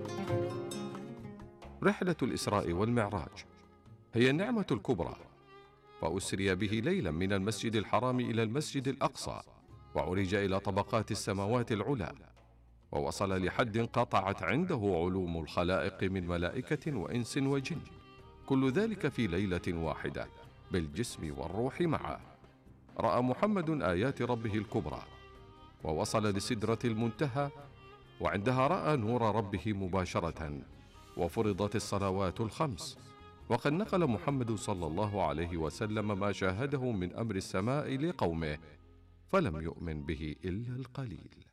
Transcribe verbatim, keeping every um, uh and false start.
رحلة الإسراء والمعراج هي النعمة الكبرى، فأسري به ليلا من المسجد الحرام إلى المسجد الأقصى، وعرج إلى طبقات السماوات العلى، ووصل لحد قطعت عنده علوم الخلائق من ملائكة وإنس وجن، كل ذلك في ليلة واحدة بالجسم والروح معه. رأى محمد آيات ربه الكبرى، ووصل لسدرة المنتهى، وعندها رأى نور ربه مباشرة، وفرضت الصلوات الخمس. وقد نقل محمد صلى الله عليه وسلم ما شاهده من أمر السماء لقومه، فلم يؤمن به إلا القليل.